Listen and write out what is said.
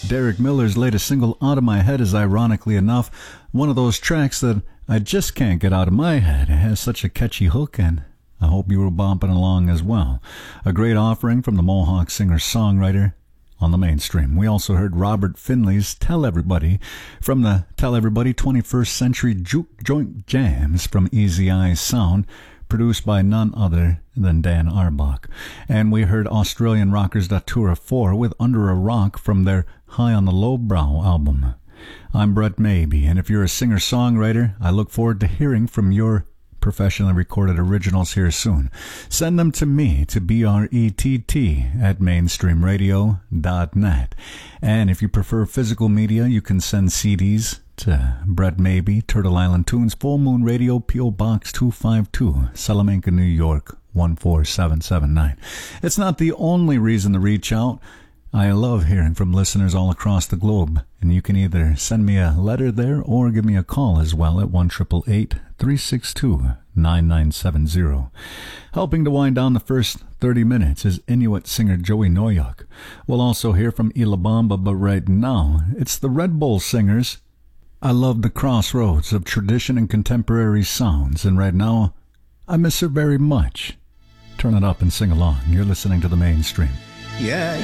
Derek Miller's latest single, Out of My Head, is ironically enough one of those tracks that I just can't get out of my head. It has such a catchy hook, and I hope you were bumping along as well. A great offering from the Mohawk singer-songwriter on the mainstream. We also heard Robert Finley's Tell Everybody from the Tell Everybody 21st Century Juke Joint Jams from Easy Eyes Sound, produced by none other than Dan Arbach. And we heard Australian rockers Datura 4 with Under a Rock from their High on the Lowbrow album. I'm Brett Maybe, and if you're a singer-songwriter, I look forward to hearing from your professionally recorded originals here soon. Send them to me, to brett@mainstreamradio.net. And if you prefer physical media, you can send CDs to Brett Maybe, Turtle Island Tunes, Full Moon Radio, P.O. Box 252, Salamanca, New York 14779. It's not the only reason to reach out. I love hearing from listeners all across the globe, and you can either send me a letter there or give me a call as well at 1-888-362-9970. Helping to wind down the first 30 minutes is Inuit singer Joey Noyuk. We'll also hear from Ilabamba, but right now, it's the Red Bull Singers. I love the crossroads of tradition and contemporary sounds, and right now, I miss her very much. Turn it up and sing along. You're listening to The Mainstream. Yeah,